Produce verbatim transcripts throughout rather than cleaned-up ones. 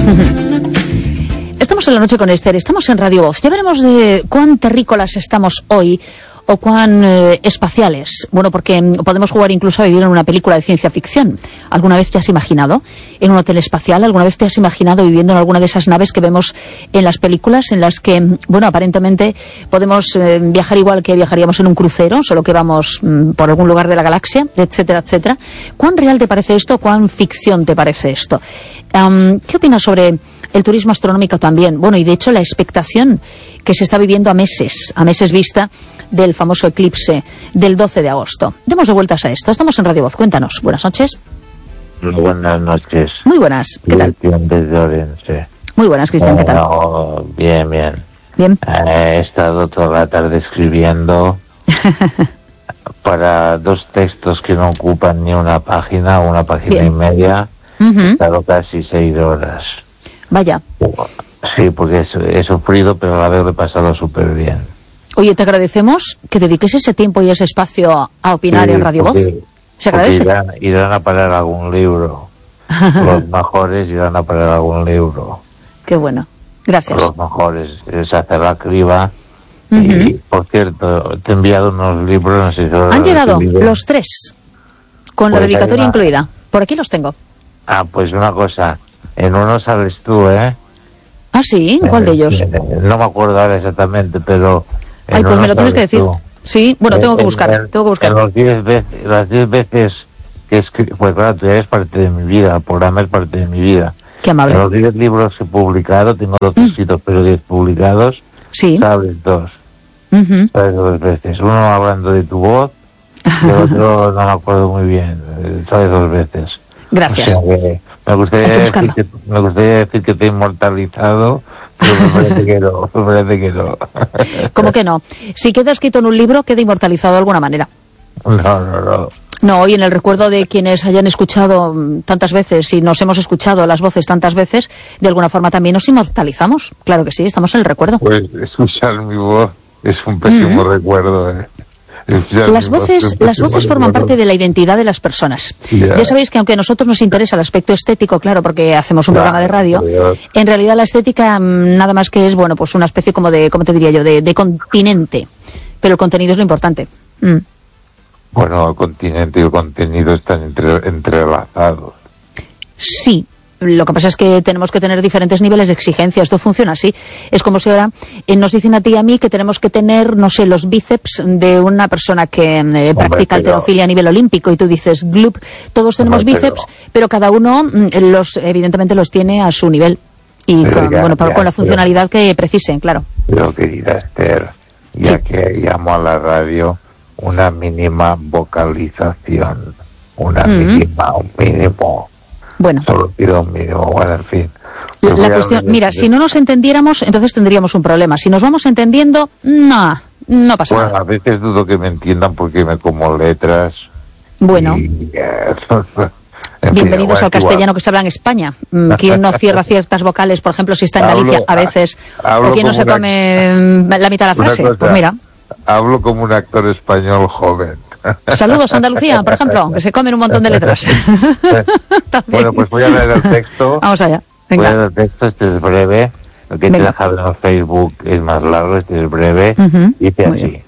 Estamos en La Noche con Esther, estamos en Radio Voz. Ya veremos de cuán terrícolas estamos hoy o cuán eh, espaciales. Bueno, porque podemos jugar incluso a vivir en una película de ciencia ficción. ¿Alguna vez te has imaginado en un hotel espacial? ¿Alguna vez te has imaginado viviendo en alguna de esas naves que vemos en las películas, en las que, bueno, aparentemente podemos eh, viajar igual que viajaríamos en un crucero, solo que vamos mm, por algún lugar de la galaxia, etcétera, etcétera? ¿Cuán real te parece esto? ¿Cuán ficción te parece esto? Um, ¿Qué opinas sobre el turismo astronómico también? Bueno, y de hecho la expectación que se está viviendo a meses, a meses vista del famoso eclipse del doce de agosto. Demos de vueltas a esto. Estamos en Radio Voz. Cuéntanos. Buenas noches. Buenas noches. Muy buenas. ¿Qué tal? Cristian desde Orense. Muy buenas, Cristian. ¿Qué tal? No, bien, bien. Bien. He estado toda la tarde escribiendo para dos textos que no ocupan ni una página, una página bien. y media. Uh-huh. He estado casi seis horas. Vaya. Sí, porque he, he sufrido, pero a la vez lo he pasado súper bien. Oye, te agradecemos que dediques ese tiempo y ese espacio a opinar sí, en Radio Voz. Se agradece. Irán, irán a parar algún libro. Los mejores irán a parar algún libro. Qué bueno. Gracias. Los mejores. Es hacer la criba. Uh-huh. Y, por cierto, te he enviado unos libros. No sé si han llegado los tres, con pues la dedicatoria una... incluida. Por aquí los tengo. Ah, pues una cosa. En uno sales tú, ¿eh? Ah, ¿sí? ¿Cuál de ellos? No me acuerdo ahora exactamente, pero... Ay, pues me lo tienes que decir. Tú. Sí, bueno, tengo que buscar, en, tengo que buscar. En los diez veces, las diez veces que escribí, pues claro, tú eres parte de mi vida, el programa es parte de mi vida. Qué amable. En los diez libros que he publicado, tengo dos mm. escritos, pero diez publicados, sí. sabes dos. Uh-huh. Sabes dos veces. Uno hablando de tu voz, y el otro no me acuerdo muy bien, sabes dos veces. Gracias. O sea que me gustaría, decir que, me gustaría decir que te he inmortalizado, pero me parece que no, me parece que no. ¿Cómo que no? Si queda escrito en un libro, queda inmortalizado de alguna manera. No, no, no. No, y en el recuerdo de quienes hayan escuchado tantas veces y nos hemos escuchado las voces tantas veces, de alguna forma también nos inmortalizamos. Claro que sí, estamos en el recuerdo. Pues escuchar mi voz es un pésimo mm. recuerdo, ¿eh? Las voces, las voces forman parte de la identidad de las personas. Yeah. Ya sabéis que aunque a nosotros nos interesa el aspecto estético, claro, porque hacemos un claro, programa de radio, Dios. En realidad la estética nada más que es, bueno, pues una especie como de, ¿cómo te diría yo?, de, de continente. Pero el contenido es lo importante. Mm. Bueno, el continente y el contenido están entre, entrelazados. Sí. Lo que pasa es que tenemos que tener diferentes niveles de exigencia. Esto funciona así. Es como si ahora eh, nos dicen a ti y a mí que tenemos que tener, no sé, los bíceps de una persona que eh, practica halterofilia a nivel olímpico. Y tú dices, glup, todos tenemos Hombre, bíceps, pero... pero cada uno, los evidentemente, los tiene a su nivel. Y con, ya, bueno, ya, con la funcionalidad pero, que precisen, claro. Pero, querida Esther, ya sí. que llamo a la radio, una mínima vocalización. Una mm-hmm. mínima, un mínimo... Bueno. Solo pido un mínimo, bueno, en fin. La, la cuestión, mira, si no nos entendiéramos, entonces tendríamos un problema. Si nos vamos entendiendo, no, no pasa bueno, nada. Bueno, a veces dudo que me entiendan porque me como letras. Bueno. Y, eh, Bienvenidos fin, al castellano igual. Que se habla en España. ¿Quién no cierra ciertas vocales, por ejemplo, si está en Galicia, hablo, a veces? ¿O quién no se una, come la mitad de la frase? Cosa, pues mira. Hablo como un actor español joven. Saludos, Andalucía, por ejemplo, que se comen un montón de letras. Bueno, pues voy a leer el texto. Vamos allá. Venga. Voy a leer el texto, este es breve. Lo que te he dejado en Facebook es más largo, este es breve. Uh-huh. Dice así. Bien.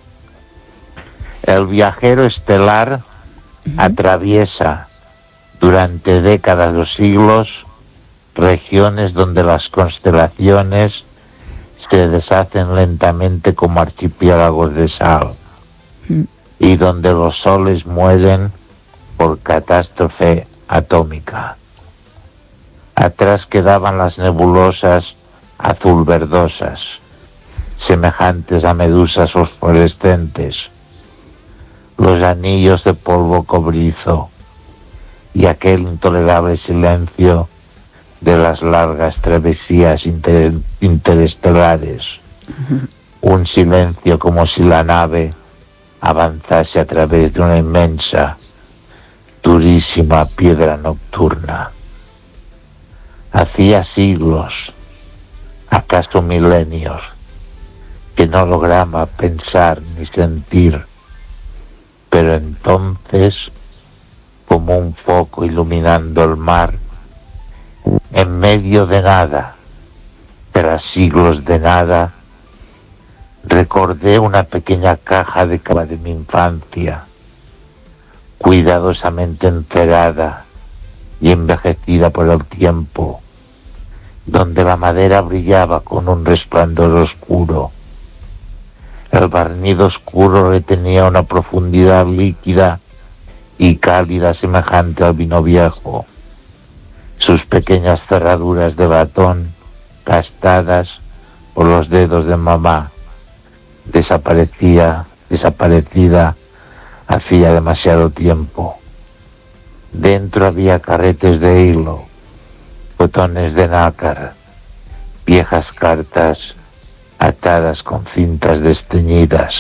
El viajero estelar uh-huh. atraviesa durante décadas o siglos regiones donde las constelaciones se deshacen lentamente como archipiélagos de sal. Uh-huh. Y donde los soles mueren por catástrofe atómica. Atrás quedaban las nebulosas azul-verdosas, semejantes a medusas fosforescentes, los anillos de polvo cobrizo y aquel intolerable silencio de las largas travesías inter- interestelares. Uh-huh. Un silencio como si la nave avanzase a través de una inmensa, durísima piedra nocturna. Hacía siglos, acaso milenios, que no lograba pensar ni sentir, pero entonces, como un foco iluminando el mar, en medio de nada, tras siglos de nada, recordé una pequeña caja de cava de mi infancia, cuidadosamente encerada y envejecida por el tiempo, donde la madera brillaba con un resplandor oscuro. El barniz oscuro retenía una profundidad líquida y cálida semejante al vino viejo. Sus pequeñas cerraduras de latón, gastadas por los dedos de mamá, desaparecía, desaparecida hacía demasiado tiempo. Dentro había carretes de hilo, botones de nácar, viejas cartas atadas con cintas desteñidas.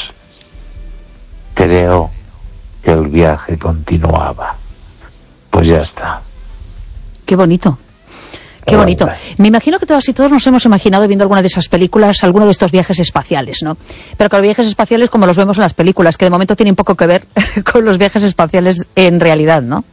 Creo que el viaje continuaba. Pues ya está. Qué bonito. Qué bonito. Me imagino que todas y todos nos hemos imaginado viendo alguna de esas películas, alguno de estos viajes espaciales, ¿no? Pero con los viajes espaciales como los vemos en las películas, que de momento tienen poco que ver con los viajes espaciales en realidad, ¿no?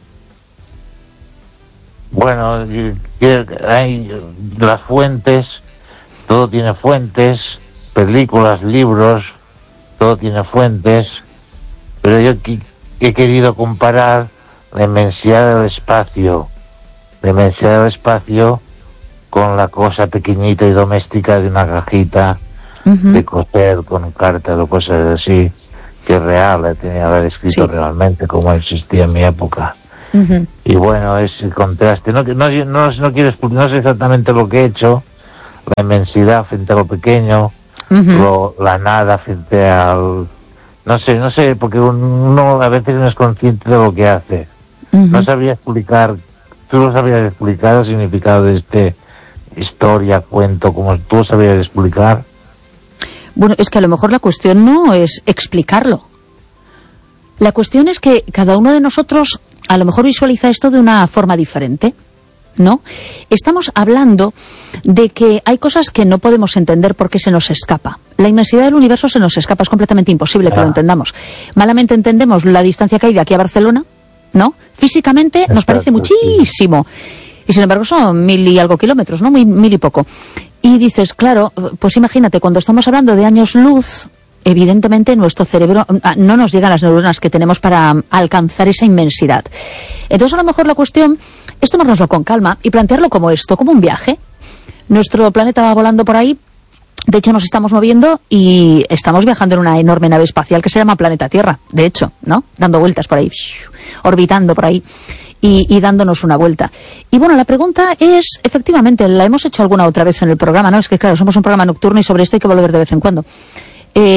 Bueno, hay las fuentes, todo tiene fuentes, películas, libros, todo tiene fuentes, pero yo he querido comparar la inmensidad del espacio, la inmensidad del espacio con la cosa pequeñita y doméstica de una cajita uh-huh. de coser con cartas o cosas así, que es real, la tenía que haber escrito sí. realmente como existía en mi época. Uh-huh. Y bueno, es el contraste. No, no, no, no quiero no sé exactamente lo que he hecho, la inmensidad frente a lo pequeño, uh-huh. lo, la nada frente al... No sé, no sé, porque uno a veces no es consciente de lo que hace. Uh-huh. No sabría explicar, tú lo sabrías explicar el significado de este historia, cuento, como tú lo sabrías explicar. Bueno, es que a lo mejor la cuestión no es explicarlo. La cuestión es que cada uno de nosotros a lo mejor visualiza esto de una forma diferente, ¿no? Estamos hablando de que hay cosas que no podemos entender porque se nos escapa. La inmensidad del universo se nos escapa, es completamente imposible ah. que lo entendamos. Malamente entendemos la distancia que hay de aquí a Barcelona, ¿no? Físicamente nos parece muchísimo. Y sin embargo son mil y algo kilómetros, ¿no? Mil, mil y poco. Y dices, claro, pues imagínate, cuando estamos hablando de años luz, evidentemente nuestro cerebro no nos llegan las neuronas que tenemos para alcanzar esa inmensidad. Entonces a lo mejor la cuestión es tomárnoslo con calma y plantearlo como esto, como un viaje. Nuestro planeta va volando por ahí, de hecho nos estamos moviendo y estamos viajando en una enorme nave espacial que se llama Planeta Tierra, de hecho, ¿no? Dando vueltas por ahí, orbitando por ahí y, y dándonos una vuelta. Y bueno, la pregunta es, efectivamente, la hemos hecho alguna otra vez en el programa, ¿no? Es que claro, somos un programa nocturno y sobre esto hay que volver de vez en cuando.